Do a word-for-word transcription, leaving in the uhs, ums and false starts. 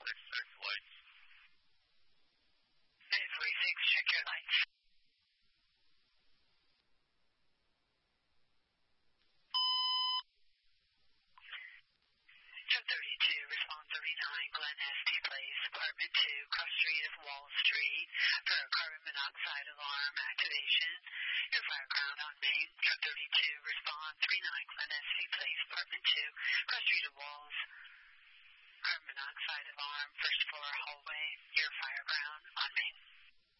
six six lights. nine forty-six, check your lights. ten thirty-two, respond thirty-nine, Glen Estee Place, apartment two, cross street of Wall Street, for a carbon monoxide alarm activation. Your fire ground on main, ten thirty-two, respond thirty-nine, Glen Estee Place, apartment two, cross street of Walls, carbon monoxide alarm, first floor hallway.